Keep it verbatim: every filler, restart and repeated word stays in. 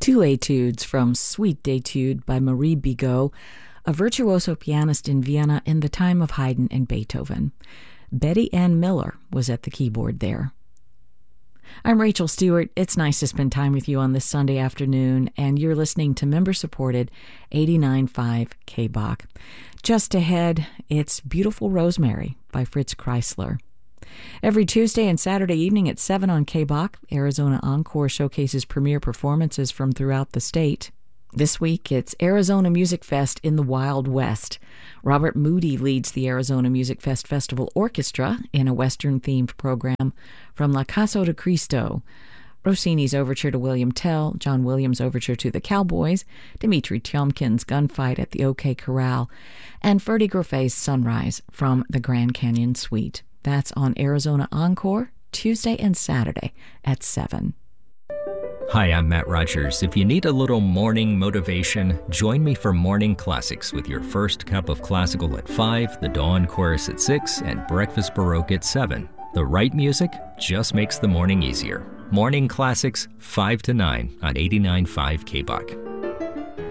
Two etudes from Suite Etude by Marie Bigot, a virtuoso pianist in Vienna in the time of Haydn and Beethoven. Betty Ann Miller was at the keyboard there. I'm Rachel Stewart. It's nice to spend time with you on this Sunday afternoon, and you're listening to member-supported eighty-nine point five K B O C. Just ahead, it's Beautiful Rosemary by Fritz Kreisler. Every Tuesday and Saturday evening at seven on K B O C, Arizona Encore showcases premier performances from throughout the state. This week, it's Arizona Music Fest in the Wild West. Robert Moody leads the Arizona Music Fest Festival Orchestra in a Western-themed program from La Casa de Cristo. Rossini's Overture to William Tell, John Williams' Overture to the Cowboys, Dmitri Tiomkin's Gunfight at the OK Corral, and Ferdy Groffet's Sunrise from the Grand Canyon Suite. That's on Arizona Encore, Tuesday and Saturday at seven. Hi, I'm Matt Rogers. If you need a little morning motivation, join me for Morning Classics with your first cup of classical at five, the Dawn Chorus at six, and Breakfast Baroque at seven. The right music just makes the morning easier. Morning Classics, five to nine on eighty-nine point five K B O C.